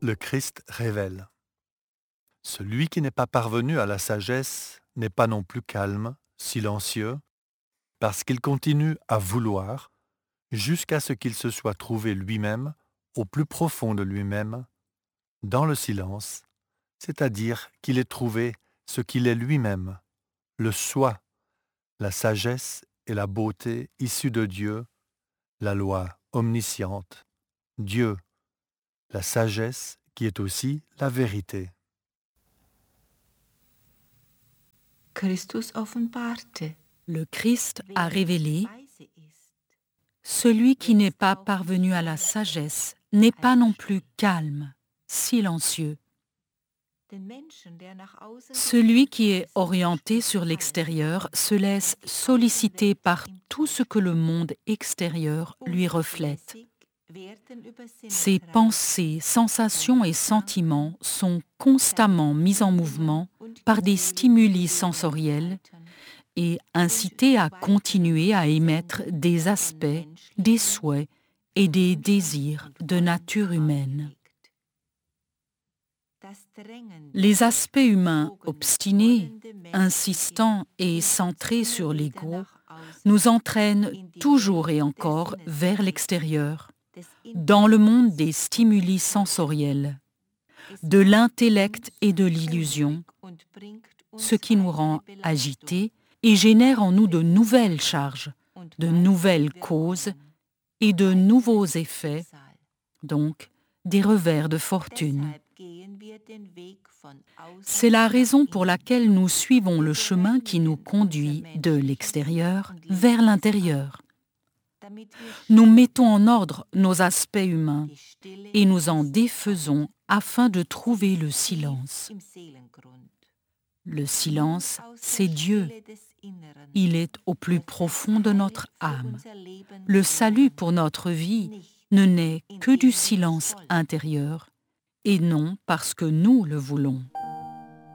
le Christ révèle. Celui qui n'est pas parvenu à la sagesse n'est pas non plus calme, silencieux, parce qu'il continue à vouloir jusqu'à ce qu'il se soit trouvé lui-même, au plus profond de lui-même, dans le silence, c'est-à-dire qu'il ait trouvé ce qu'il est lui-même, le soi, la sagesse et la beauté issues de Dieu, la loi omnisciente, Dieu, la sagesse qui est aussi la vérité. Christus offenbarte. Le Christ a révélé, celui qui n'est pas parvenu à la sagesse n'est pas non plus calme, silencieux. Celui qui est orienté sur l'extérieur se laisse solliciter par tout ce que le monde extérieur lui reflète. Ses pensées, sensations et sentiments sont constamment mis en mouvement par des stimuli sensoriels et incités à continuer à émettre des aspects, des souhaits et des désirs de nature humaine. Les aspects humains obstinés, insistants et centrés sur l'ego nous entraînent toujours et encore vers l'extérieur, dans le monde des stimuli sensoriels, de l'intellect et de l'illusion, ce qui nous rend agités et génère en nous de nouvelles charges, de nouvelles causes et de nouveaux effets, donc des revers de fortune. C'est la raison pour laquelle nous suivons le chemin qui nous conduit de l'extérieur vers l'intérieur. Nous mettons en ordre nos aspects humains et nous en défaisons afin de trouver le silence. Le silence, c'est Dieu. Il est au plus profond de notre âme. Le salut pour notre vie ne naît que du silence intérieur et non parce que nous le voulons.